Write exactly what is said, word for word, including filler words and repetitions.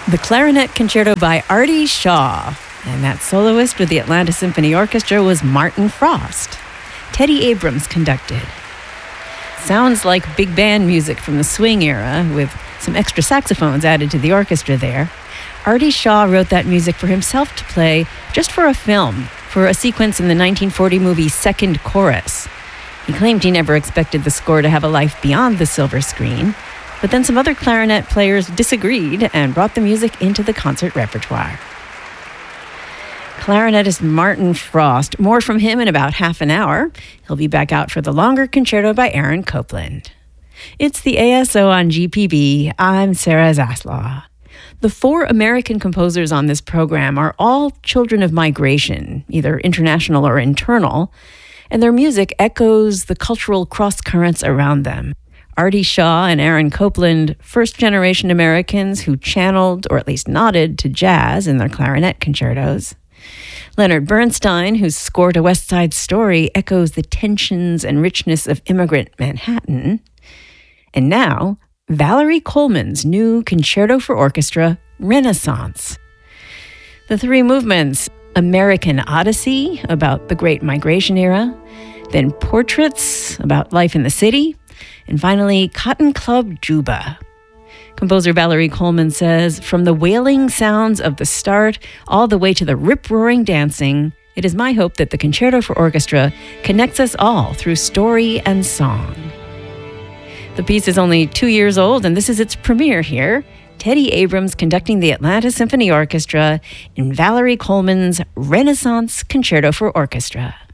The Clarinet Concerto by Artie Shaw. And that soloist with the Atlanta Symphony Orchestra was Martin Frost. Teddy Abrams conducted. Sounds like big band music from the swing era, with some extra saxophones added to the orchestra there. Artie Shaw wrote that music for himself to play just for a film, for a sequence in the nineteen forty movie Second Chorus. He claimed he never expected the score to have a life beyond the silver screen, but then some other clarinet players disagreed and brought the music into the concert repertoire. Clarinetist Martin Frost. More from him in about half an hour. He'll be back out for the longer concerto by Aaron Copland. It's the A S O on G P B. I'm Sarah Zaslaw. The four American composers on this program are all children of migration, either international or internal, and their music echoes the cultural cross-currents around them. Artie Shaw and Aaron Copland, first-generation Americans who channeled, or at least nodded, to jazz in their clarinet concertos. Leonard Bernstein, whose score to West Side Story echoes the tensions and richness of immigrant Manhattan. And now, Valerie Coleman's new Concerto for Orchestra, Renaissance. The three movements: American Odyssey, about the Great Migration era, then Portraits, about life in the city, and finally, Cotton Club Juba. Composer Valerie Coleman says, from the wailing sounds of the start all the way to the rip-roaring dancing, it is my hope that the Concerto for Orchestra connects us all through story and song. The piece is only two years old, and this is its premiere here. Teddy Abrams conducting the Atlanta Symphony Orchestra in Valerie Coleman's Renaissance Concerto for Orchestra.